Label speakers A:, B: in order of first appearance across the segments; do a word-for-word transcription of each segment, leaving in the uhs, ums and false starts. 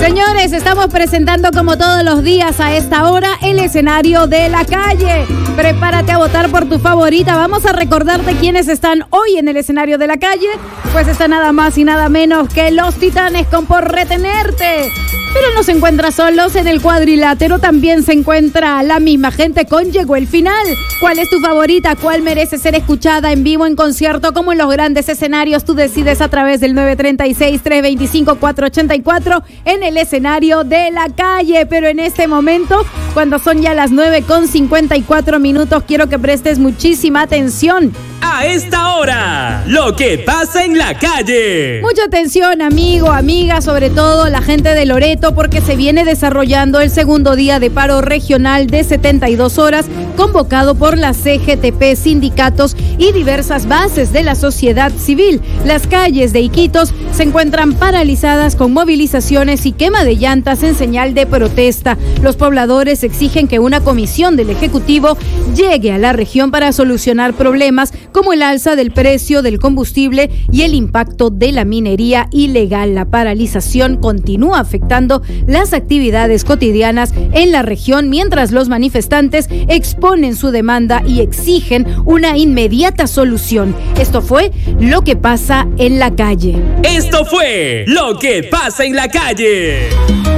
A: Señores, estamos presentando como todos los días a esta hora el escenario de la calle. Prepárate a votar por tu favorita. Vamos a recordarte quiénes están hoy en el escenario de la calle. Pues está nada más y nada menos que los Titanes con Por Retenerte. Pero no se encuentra solos, en el cuadrilátero también se encuentra la misma gente con Llegó el Final. ¿Cuál es tu favorita? ¿Cuál merece ser escuchada en vivo, en concierto, como en los grandes escenarios? Tú decides a través del nueve tres seis, tres dos cinco, cuatro ocho cuatro en el escenario de la calle. Pero en este momento, cuando son ya las nueve con cincuenta y cuatro minutos, quiero que prestes muchísima atención.
B: A esta hora, lo que pasa en la calle.
A: Mucha atención, amigo, amiga, sobre todo la gente de Loreto, porque se viene desarrollando el segundo día de paro regional de setenta y dos horas, convocado por la C G T P, sindicatos y diversas bases de la sociedad civil. Las calles de Iquitos se encuentran paralizadas con movilizaciones y quema de llantas en señal de protesta. Los pobladores exigen que una comisión del Ejecutivo llegue a la región para solucionar problemas como el alza del precio del combustible y el impacto de la minería ilegal. La paralización continúa afectando las actividades cotidianas en la región, mientras los manifestantes exponen su demanda y exigen una inmediata solución. Esto fue lo que pasa en la calle.
B: Esto fue lo que pasa en la calle.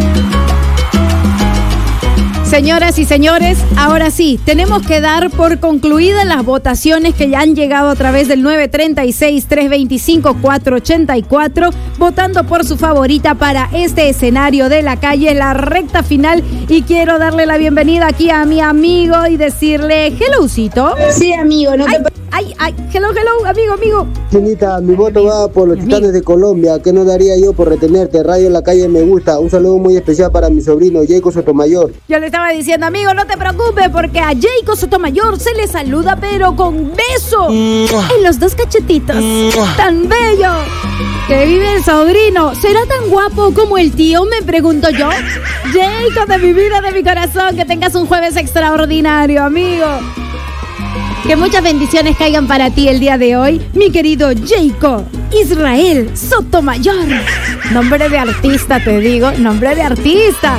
A: Señoras y señores, ahora sí, tenemos que dar por concluidas las votaciones que ya han llegado a través del nueve tres seis, tres dos cinco, cuatro ocho cuatro, votando por su favorita para este escenario de la calle, la recta final. Y quiero darle la bienvenida aquí a mi amigo y decirle, hellocito.
C: Sí, amigo, no te...
A: Ay, ay, ay, hello, hello, amigo, amigo.
C: Chinita, mi voto va por los Titanes de Colombia. ¿Qué no daría yo por retenerte? Radio en la calle me gusta. Un saludo muy especial para mi sobrino, Jacob Sotomayor.
A: Yo le estaba diciendo, amigo, no te preocupes, porque a Jacob Sotomayor se le saluda, pero con beso en los dos cachetitos. Tan bello que vive el sobrino. ¿Será tan guapo como el tío? Me pregunto yo. Jacob, de mi vida, de mi corazón, que tengas un jueves extraordinario, amigo. Que muchas bendiciones caigan para ti el día de hoy, mi querido Jacob Israel Sotomayor. Nombre de artista, te digo, nombre de artista.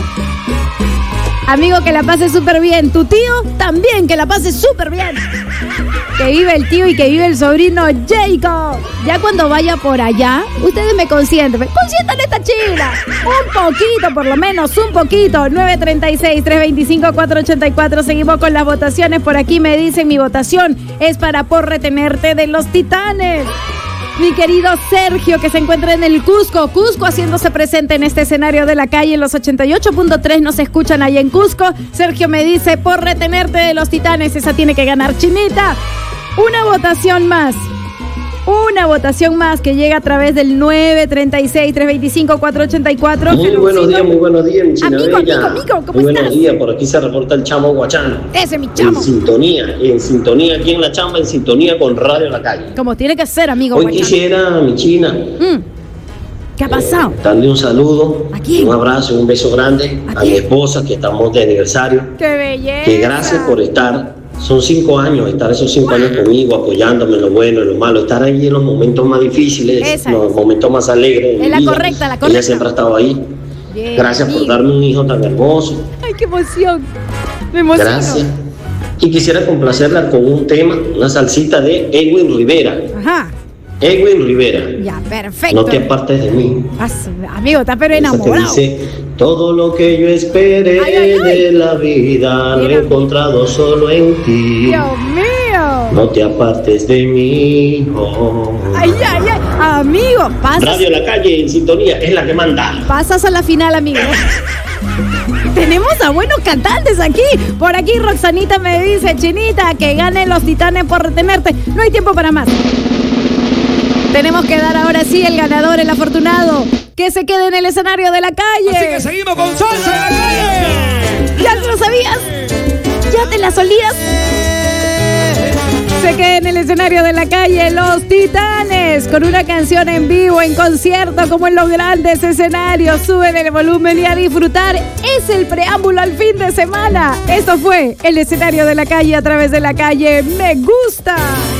A: Amigo, que la pase súper bien. Tu tío también, que la pase súper bien. Que vive el tío y que vive el sobrino Jacob. Ya cuando vaya por allá, ustedes me consienten. Consientan esta chila. Un poquito, por lo menos, un poquito. nueve tres seis, tres dos cinco, cuatro ocho cuatro. Seguimos con las votaciones. Por aquí me dicen, mi votación es para Por Retenerte de los Titanes. Mi querido Sergio, que se encuentra en el Cusco. Cusco haciéndose presente en este escenario de la calle. En los ochenta y ocho punto tres nos escuchan ahí en Cusco. Sergio me dice, Por Retenerte de los Titanes. Esa tiene que ganar, Chinita. Una votación más. Una votación más que llega a través del nueve tres seis, tres dos cinco, cuatro ocho cuatro.
D: Muy buenos días, muy buenos días, mi china
A: amigo,
D: bella.
A: amigo, amigo, ¿cómo
D: muy
A: estás?
D: Buenos días, por aquí se reporta el Chamo Guachano.
A: Ese mi chamo.
D: En sintonía, en sintonía aquí en la chamba, en sintonía con Radio La Calle.
A: Como tiene que ser, amigo.
D: Hoy
A: Guachano.
D: quisiera, mi china,
A: Mm. ¿Qué ha pasado?
D: eh, darle un saludo,
A: ¿A quién?
D: un abrazo, un beso grande
A: ¿A
D: a mi
A: quién?
D: esposa, que estamos de aniversario.
A: ¡Qué belleza!
D: Que gracias por estar. Son cinco años, estar esos cinco años conmigo, apoyándome en lo bueno, en lo malo, estar ahí en los momentos más difíciles,
A: Esa
D: en los
A: es.
D: momentos más alegres. de
A: Es
D: mi
A: la
D: vida.
A: correcta, la
D: Ella
A: correcta.
D: siempre ha estado ahí.
A: Bien,
D: Gracias por
A: amigo.
D: darme un hijo tan hermoso.
A: ¡Ay, qué emoción! Me emociono.
D: Gracias. Y quisiera complacerla con un tema, una salsita de Edwin Rivera.
A: Ajá.
D: Edwin Rivera.
A: Ya, perfecto.
D: No te apartes de mí.
A: Pas- Amigo, está pero
D: Esa que
A: enamorado.
D: dice, todo lo que yo esperé
A: Ay, ay, ay.
D: de la vida lo he
A: Mira.
D: encontrado solo en ti.
A: Dios mío.
D: No te apartes de mí. Oh.
A: Ay, ay, ay. Amigo, pasas,
D: Radio La Calle en sintonía es la que manda.
A: pasas a la final, amigo. Tenemos a buenos cantantes aquí. Por aquí Roxanita me dice, Chinita, que ganen los Titanes Por Retenerte. No hay tiempo para más. Tenemos que dar ahora sí el ganador, el afortunado, que se quede en el escenario de la calle.
B: Así que seguimos con Salsa en la calle.
A: ¿Ya te lo sabías? ¿Ya te la solías? Se queda en el escenario de la calle Los Titanes con una canción en vivo, en concierto, como en los grandes escenarios. Suben el volumen y a disfrutar. Es el preámbulo al fin de semana. Esto fue el escenario de la calle a través de la calle Me Gusta.